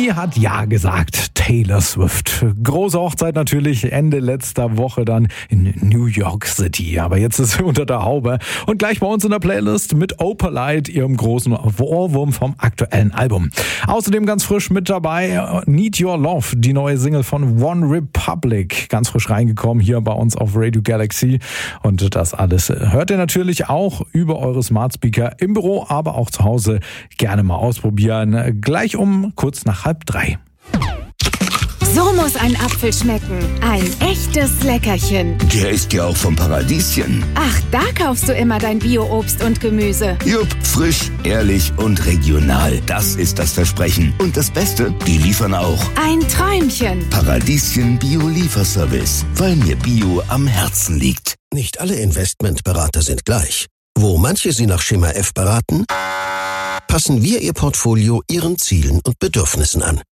Die hat ja gesagt, Taylor Swift. Große Hochzeit natürlich, Ende letzter Woche dann in New York City. Aber jetzt ist sie unter der Haube. Und gleich bei uns in der Playlist mit Opalite, ihrem großen Ohrwurm vom aktuellen Album. Außerdem ganz frisch mit dabei Need Your Love, die neue Single von One Republic. Ganz frisch reingekommen hier bei uns auf Radio Galaxy. Und das alles hört ihr natürlich auch über eure Smart Speaker im Büro, aber auch zu Hause gerne mal ausprobieren. Gleich um kurz nach 2:30. So muss ein Apfel schmecken. Ein echtes Leckerchen. Der ist ja auch vom Paradieschen. Ach, da kaufst du immer dein Bio-Obst und Gemüse. Jupp, frisch, ehrlich und regional. Das ist das Versprechen. Und das Beste, die liefern auch. Ein Träumchen. Paradieschen Bio-Lieferservice, weil mir Bio am Herzen liegt. Nicht alle Investmentberater sind gleich. Wo manche Sie nach Schema F beraten, passen wir Ihr Portfolio Ihren Zielen und Bedürfnissen an.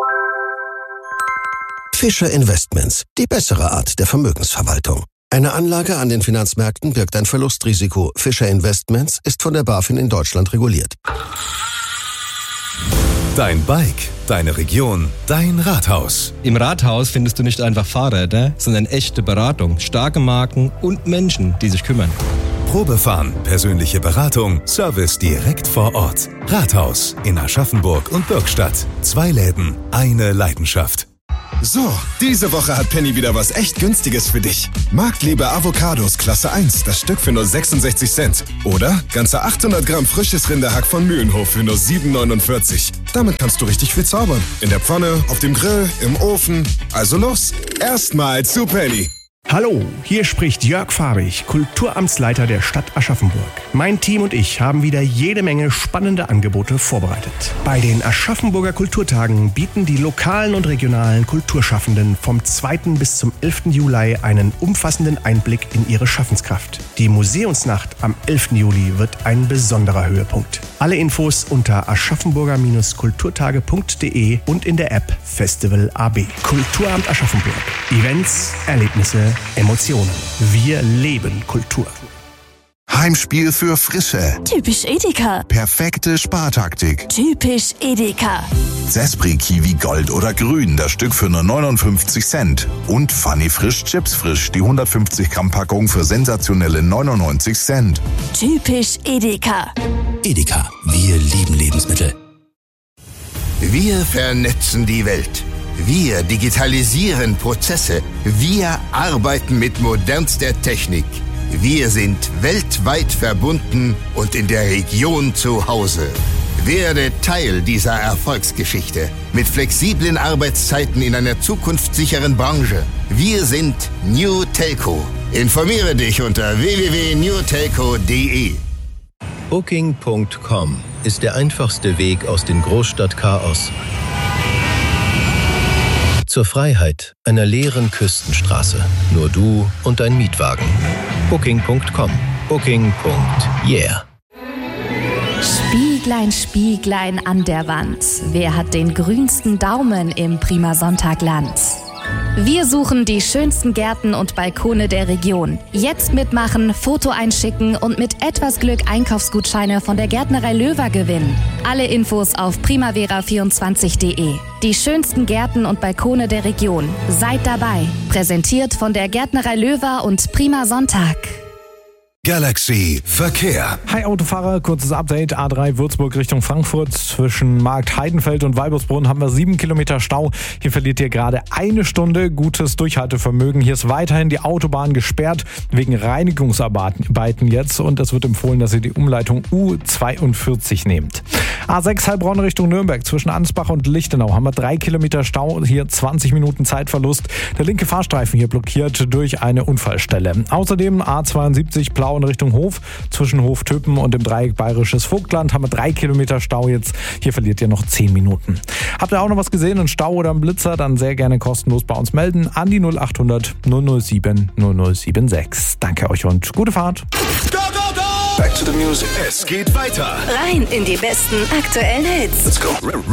Fischer Investments, die bessere Art der Vermögensverwaltung. Eine Anlage an den Finanzmärkten birgt ein Verlustrisiko. Fischer Investments ist von der BaFin in Deutschland reguliert. Dein Bike, deine Region, dein Rathaus. Im Rathaus findest du nicht einfach Fahrräder, sondern echte Beratung, starke Marken und Menschen, die sich kümmern. Probefahren, persönliche Beratung, Service direkt vor Ort. Rathaus in Aschaffenburg und Bürgstadt. 2 Läden, eine Leidenschaft. So, diese Woche hat Penny wieder was echt Günstiges für dich. Marktliebe Avocados Klasse 1, das Stück für nur 66 Cent. Oder ganze 800 Gramm frisches Rinderhack von Mühlenhof für nur 7,49. Damit kannst du richtig viel zaubern. In der Pfanne, auf dem Grill, im Ofen. Also los, erstmal zu Penny. Hallo, hier spricht Jörg Fahrig, Kulturamtsleiter der Stadt Aschaffenburg. Mein Team und ich haben wieder jede Menge spannende Angebote vorbereitet. Bei den Aschaffenburger Kulturtagen bieten die lokalen und regionalen Kulturschaffenden vom 2. bis zum 11. Juli einen umfassenden Einblick in ihre Schaffenskraft. Die Museumsnacht am 11. Juli wird ein besonderer Höhepunkt. Alle Infos unter aschaffenburger-kulturtage.de und in der App Festival AB. Kulturamt Aschaffenburg. Events, Erlebnisse, Emotionen. Wir leben Kultur. Heimspiel für Frische. Typisch Edeka. Perfekte Spartaktik. Typisch Edeka. Zespri Kiwi Gold oder Grün, das Stück für nur 59 Cent. Und Funny Frisch Chips Frisch, die 150 Gramm Packung für sensationelle 99 Cent. Typisch Edeka. Edeka, wir lieben Lebensmittel. Wir vernetzen die Welt. Wir digitalisieren Prozesse. Wir arbeiten mit modernster Technik. Wir sind weltweit verbunden und in der Region zu Hause. Werde Teil dieser Erfolgsgeschichte mit flexiblen Arbeitszeiten in einer zukunftssicheren Branche. Wir sind New Telco. Informiere dich unter www.newtelco.de. Booking.com ist der einfachste Weg aus dem Großstadtchaos zur Freiheit einer leeren Küstenstraße. Nur du und dein Mietwagen. Booking.com. Booking.yeah. Spieglein, Spieglein an der Wand. Wer hat den grünsten Daumen im Prima Sonntagland? Wir suchen die schönsten Gärten und Balkone der Region. Jetzt mitmachen, Foto einschicken und mit etwas Glück Einkaufsgutscheine von der Gärtnerei Löwer gewinnen. Alle Infos auf primavera24.de. Die schönsten Gärten und Balkone der Region. Seid dabei. Präsentiert von der Gärtnerei Löwer und Prima Sonntag. Galaxy Verkehr. Hi Autofahrer, kurzes Update. A3 Würzburg Richtung Frankfurt. Zwischen Markt Heidenfeld und Weibersbrunn haben wir 7 Kilometer Stau. Hier verliert ihr gerade 1 Stunde. Gutes Durchhaltevermögen. Hier ist weiterhin die Autobahn gesperrt wegen Reinigungsarbeiten jetzt. Und es wird empfohlen, dass ihr die Umleitung U42 nehmt. A6 Heilbronn Richtung Nürnberg. Zwischen Ansbach und Lichtenau haben wir 3 Kilometer Stau. Hier 20 Minuten Zeitverlust. Der linke Fahrstreifen hier blockiert durch eine Unfallstelle. Außerdem A72 Plauen Richtung Hof. Zwischen Hof-Töppen und dem Dreieck Bayerisches Vogtland haben wir 3 Kilometer Stau jetzt. Hier verliert ihr noch 10 Minuten. Habt ihr auch noch was gesehen, einen Stau oder einen Blitzer, dann sehr gerne kostenlos bei uns melden an die 0800 007 0076. Danke euch und gute Fahrt. Go, go, go! Back to the music. Es geht weiter. Rein in die besten aktuellen Hits. Let's go.